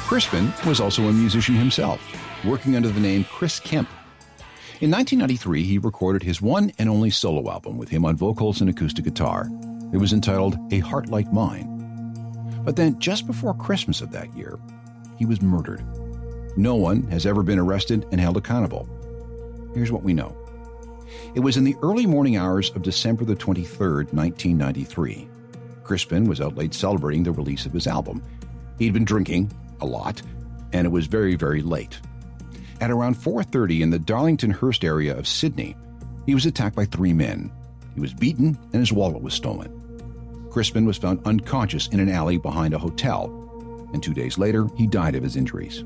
Crispin was also a musician himself, working under the name Chris Kemp. In 1993, he recorded his one and only solo album with him on vocals and acoustic guitar. It was entitled A Heart Like Mine. But then, just before Christmas of that year, he was murdered. No one has ever been arrested and held accountable. Here's what we know. It was in the early morning hours of December the 23rd, 1993. Crispin was out late celebrating the release of his album. He'd been drinking a lot, and it was very, very late. At around 4:30 in the Darlington-Hurst area of Sydney, he was attacked by 3 men. He was beaten and his wallet was stolen. Crispin was found unconscious in an alley behind a hotel, and 2 days later, he died of his injuries.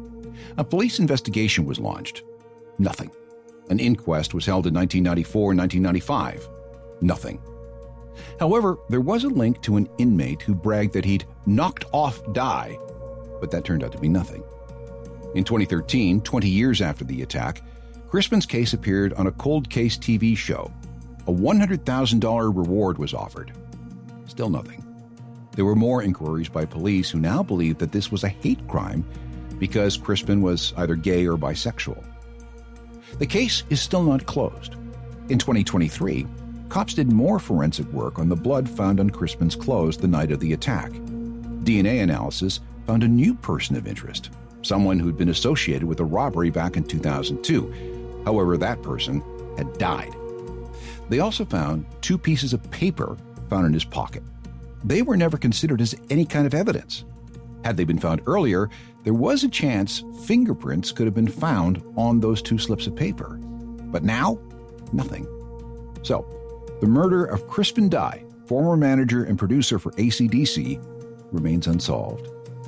A police investigation was launched. Nothing. An inquest was held in 1994 and 1995. Nothing. However, there was a link to an inmate who bragged that he'd knocked off Dye, but that turned out to be nothing. In 2013, 20 years after the attack, Crispin's case appeared on a cold case TV show. A $100,000 reward was offered. Still nothing. There were more inquiries by police who now believe that this was a hate crime because Crispin was either gay or bisexual. The case is still not closed. In 2023, cops did more forensic work on the blood found on Crispin's clothes the night of the attack. DNA analysis found a new person of interest, someone who'd been associated with a robbery back in 2002. However, that person had died. They also found 2 pieces of paper found in his pocket. They were never considered as any kind of evidence. Had they been found earlier, there was a chance fingerprints could have been found on those 2 slips of paper. But now, nothing. So, the murder of Crispin Dye, former manager and producer for AC/DC, remains unsolved.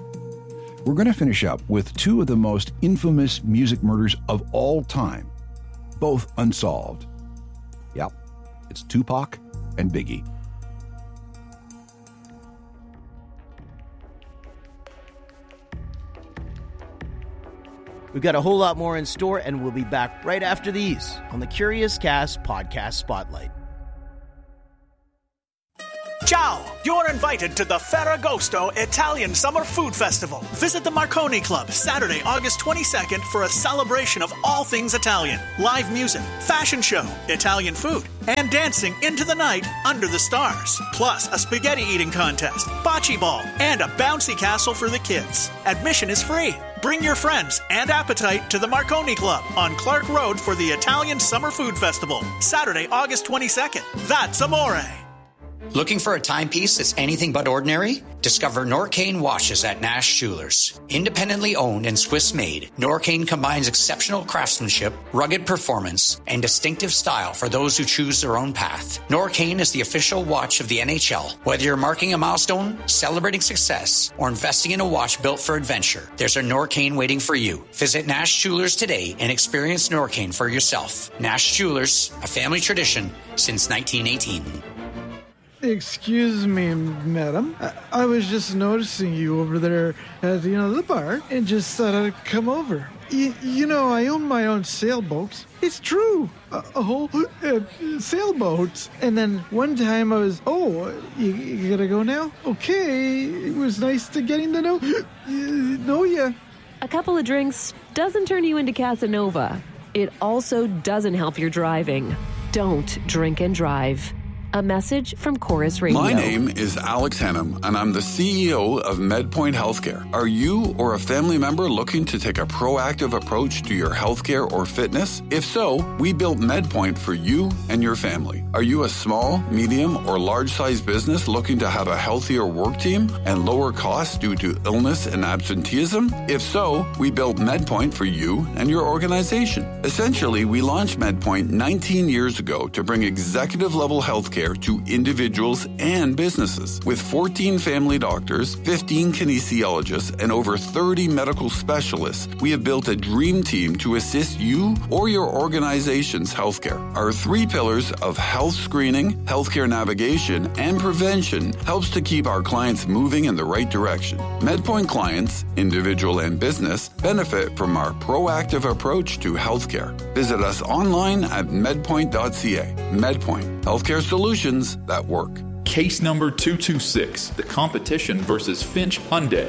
We're going to finish up with 2 of the most infamous music murders of all time, both unsolved. Yep, it's Tupac and Biggie. We've got a whole lot more in store, and we'll be back right after these on the Curious Cast Podcast Spotlight. Ciao! You're invited to the Ferragosto Italian Summer Food Festival. Visit the Marconi Club Saturday, August 22nd for a celebration of all things Italian. Live music, fashion show, Italian food, and dancing into the night under the stars. Plus a spaghetti eating contest, bocce ball, and a bouncy castle for the kids. Admission is free. Bring your friends and appetite to the Marconi Club on Clark Road for the Italian Summer Food Festival. Saturday, August 22nd. That's amore. Looking for a timepiece that's anything but ordinary? Discover Norcane watches at Nash Jewelers. Independently owned and Swiss-made, Norcane combines exceptional craftsmanship, rugged performance, and distinctive style for those who choose their own path. Norcane is the official watch of the NHL. Whether you're marking a milestone, celebrating success, or investing in a watch built for adventure, there's a Norcane waiting for you. Visit Nash Jewelers today and experience Norcane for yourself. Nash Jewelers, a family tradition since 1918. Excuse me, madam. I was just noticing you over there at the bar and just thought I'd come over. I own my own sailboat. It's true. A whole sailboat. And then one time I was, you gotta go now? Okay. It was nice to getting to know you. A couple of drinks doesn't turn you into Casanova. It also doesn't help your driving. Don't drink and drive. A message from Chorus Radio. My name is Alex Hannum, and I'm the CEO of MedPoint Healthcare. Are you or a family member looking to take a proactive approach to your healthcare or fitness? If so, we built MedPoint for you and your family. Are you a small, medium, or large-sized business looking to have a healthier work team and lower costs due to illness and absenteeism? If so, we built MedPoint for you and your organization. Essentially, we launched MedPoint 19 years ago to bring executive-level healthcare to individuals and businesses. With 14 family doctors, 15 kinesiologists, and over 30 medical specialists, we have built a dream team to assist you or your organization's healthcare. Our 3 pillars of health screening, healthcare navigation, and prevention helps to keep our clients moving in the right direction. MedPoint clients, individual and business, benefit from our proactive approach to healthcare. Visit us online at medpoint.ca. MedPoint, healthcare solutions that work. Case number 226, the competition versus Finch Hyundai.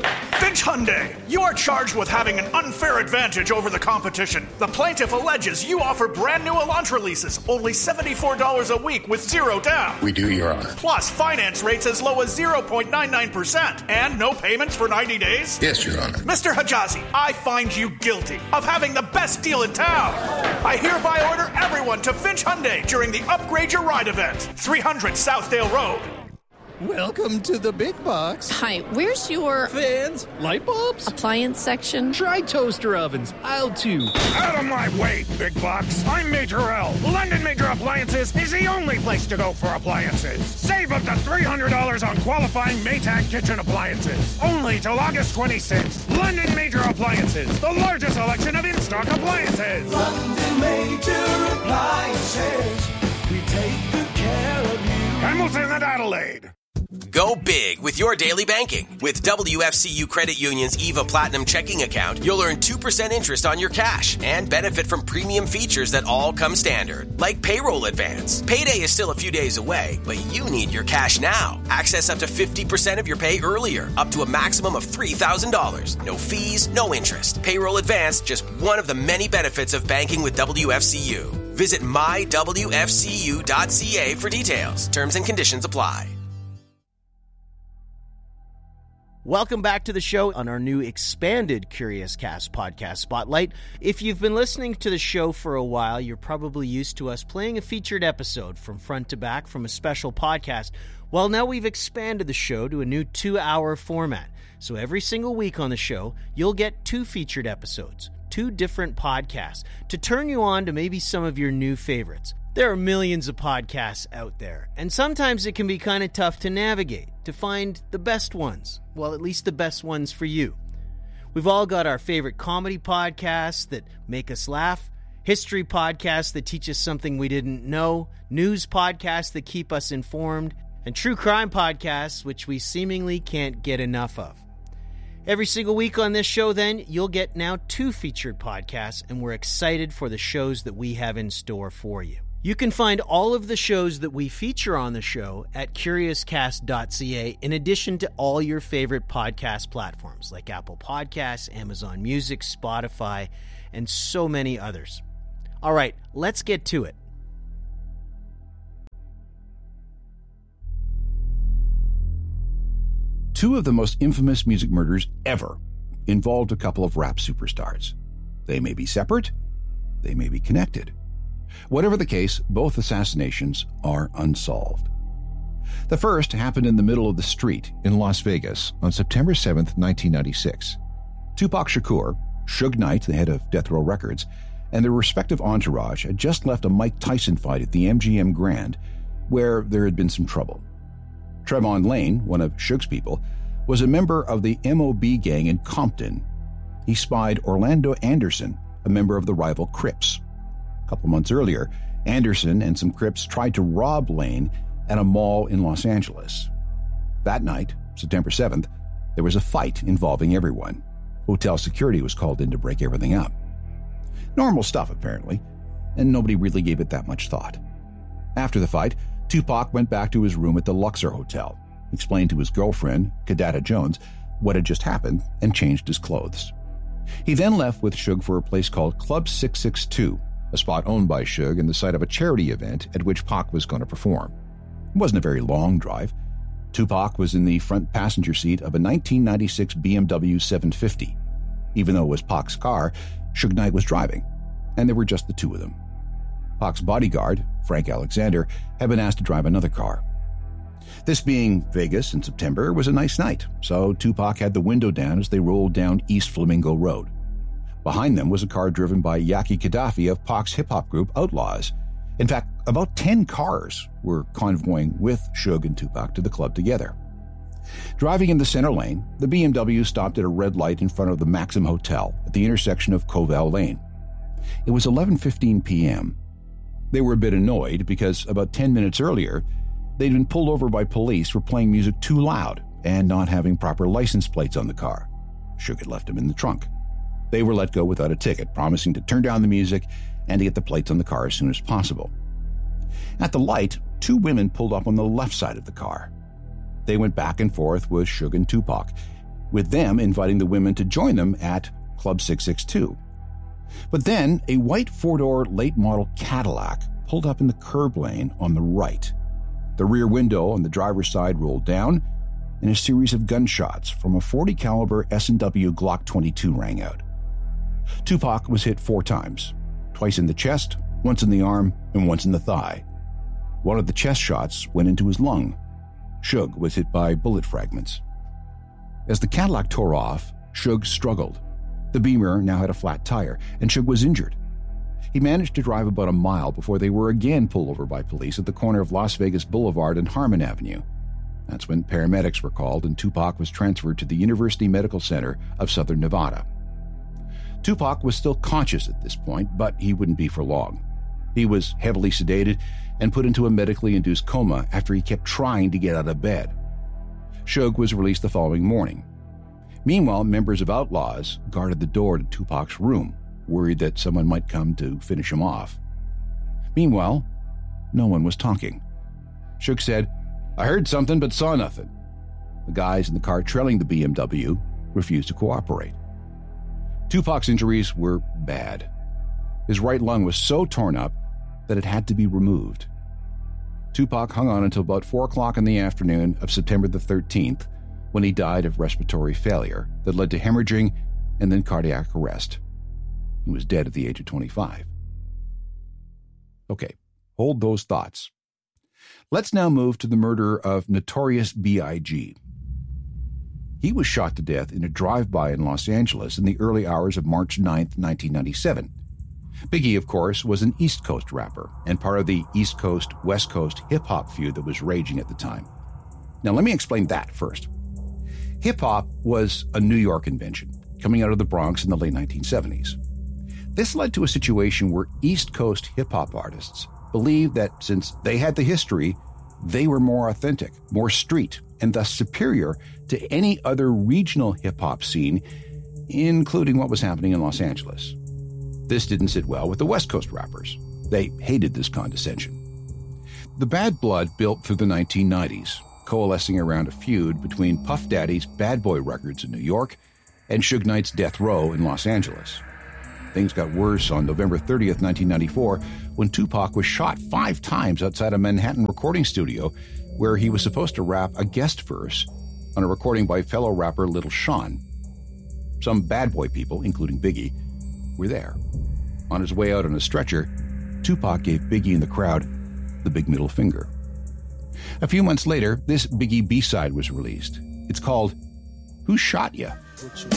Finch Hyundai, you are charged with having an unfair advantage over the competition. The plaintiff alleges you offer brand new Elantra leases, only $74 a week with zero down. We do, Your Honor. Plus finance rates as low as 0.99% and no payments for 90 days? Yes, Your Honor. Mr. Hijazi, I find you guilty of having the best deal in town. I hereby order everyone to Finch Hyundai during the Upgrade Your Ride event, 300 Southdale Road. Welcome to the big box. Hi, where's your... Fans, light bulbs, appliance section? Try toaster ovens, aisle 2. Out of my way, big box. I'm Major L. London Major Appliances is the only place to go for appliances. Save up to $300 on qualifying Maytag kitchen appliances. Only till August 26th. London Major Appliances, the largest selection of in-stock appliances. London Major Appliances, we take good care of you. Hamilton and Adelaide. Go big with your daily banking. With WFCU Credit Union's EVA Platinum checking account, you'll earn 2% interest on your cash and benefit from premium features that all come standard, like payroll advance. Payday is still a few days away, but you need your cash now. Access up to 50% of your pay earlier, up to a maximum of $3,000. No fees, no interest. Payroll advance, just one of the many benefits of banking with WFCU. Visit mywfcu.ca for details. Terms and conditions apply. Welcome back to the show on our new expanded Curious Cast podcast spotlight. If you've been listening to the show for a while, you're probably used to us playing a featured episode from front to back from a special podcast. Well, now we've expanded the show to a new 2-hour format. So every single week on the show, you'll get 2 featured episodes, 2 different podcasts, to turn you on to maybe some of your new favorites. There are millions of podcasts out there, and sometimes it can be kind of tough to navigate, to find the best ones. Well, at least the best ones for you. We've all got our favorite comedy podcasts that make us laugh, history podcasts that teach us something we didn't know, news podcasts that keep us informed, and true crime podcasts which we seemingly can't get enough of. Every single week on this show, then, you'll get now 2 featured podcasts, and we're excited for the shows that we have in store for you. You can find all of the shows that we feature on the show at CuriousCast.ca, in addition to all your favorite podcast platforms like Apple Podcasts, Amazon Music, Spotify, and so many others. All right, let's get to it. Two of the most infamous music murders ever involved a couple of rap superstars. They may be separate, they may be connected. Whatever the case, both assassinations are unsolved. The first happened in the middle of the street in Las Vegas on September 7, 1996. Tupac Shakur, Suge Knight, the head of Death Row Records, and their respective entourage had just left a Mike Tyson fight at the MGM Grand, where there had been some trouble. Trevon Lane, one of Suge's people, was a member of the MOB gang in Compton. He spied Orlando Anderson, a member of the rival Crips. A couple months earlier, Anderson and some Crips tried to rob Lane at a mall in Los Angeles. That night, September 7th, there was a fight involving everyone. Hotel security was called in to break everything up. Normal stuff, apparently, and nobody really gave it that much thought. After the fight, Tupac went back to his room at the Luxor Hotel, explained to his girlfriend, Kidada Jones, what had just happened, and changed his clothes. He then left with Suge for a place called Club 662, a spot owned by Suge and the site of a charity event at which Pac was going to perform. It wasn't a very long drive. Tupac was in the front passenger seat of a 1996 BMW 750. Even though it was Pac's car, Suge Knight was driving, and there were just the two of them. Pac's bodyguard, Frank Alexander, had been asked to drive another car. This being Vegas in September was a nice night, so Tupac had the window down as they rolled down East Flamingo Road. Behind them was a car driven by Yaki Gaddafi of Pac's hip-hop group Outlaws. In fact, about 10 cars were convoying with Suge and Tupac to the club together. Driving in the center lane, the BMW stopped at a red light in front of the Maxim Hotel at the intersection of Covell Lane. It was 11:15 p.m. They were a bit annoyed because about 10 minutes earlier, they'd been pulled over by police for playing music too loud and not having proper license plates on the car. Suge had left them in the trunk. They were let go without a ticket, promising to turn down the music and to get the plates on the car as soon as possible. At the light, 2 women pulled up on the left side of the car. They went back and forth with Suge and Tupac. with them inviting the women to join them at Club 662. But then a white four-door late-model Cadillac pulled up in the curb lane on the right. The rear window on the driver's side rolled down, and a series of gunshots from a .40 caliber S&W Glock 22 rang out. Tupac was hit 4 times, twice in the chest, once in the arm, and once in the thigh. One of the chest shots went into his lung. Suge was hit by bullet fragments. As the Cadillac tore off, Suge struggled. The Beamer now had a flat tire, and Suge was injured. He managed to drive about a mile before they were again pulled over by police at the corner of Las Vegas Boulevard and Harmon Avenue. That's when paramedics were called and Tupac was transferred to the University Medical Center of Southern Nevada. Tupac was still conscious at this point, but he wouldn't be for long. He was heavily sedated and put into a medically induced coma after he kept trying to get out of bed. Suge was released the following morning. Meanwhile, members of Outlaws guarded the door to Tupac's room, worried that someone might come to finish him off. Meanwhile, no one was talking. Suge said, "I heard something but saw nothing." The guys in the car trailing the BMW refused to cooperate. Tupac's injuries were bad. His right lung was so torn up that it had to be removed. Tupac hung on until about 4 o'clock in the afternoon of September the 13th, when he died of respiratory failure that led to hemorrhaging and then cardiac arrest. He was dead at the age of 25. Okay, hold those thoughts. Let's now move to the murder of Notorious B.I.G. He was shot to death in a drive-by in Los Angeles in the early hours of March 9th, 1997. Biggie, of course, was an East Coast rapper and part of the East Coast-West Coast hip-hop feud that was raging at the time. Now, let me explain that first. Hip-hop was a New York invention, coming out of the Bronx in the late 1970s. This led to a situation where East Coast hip-hop artists believed that since they had the history, they were more authentic, more street, and thus superior to any other regional hip-hop scene, including what was happening in Los Angeles. This didn't sit well with the West Coast rappers. They hated this condescension. The bad blood built through the 1990s, coalescing around a feud between Puff Daddy's Bad Boy Records in New York and Suge Knight's Death Row in Los Angeles. Things got worse on November 30th, 1994, when Tupac was shot 5 times outside a Manhattan recording studio where he was supposed to rap a guest verse on a recording by fellow rapper Little Sean. Some bad boy people, including Biggie, were there. On his way out on a stretcher, Tupac gave Biggie and the crowd the big middle finger. A few months later, this Biggie B-side was released. It's called Who Shot Ya?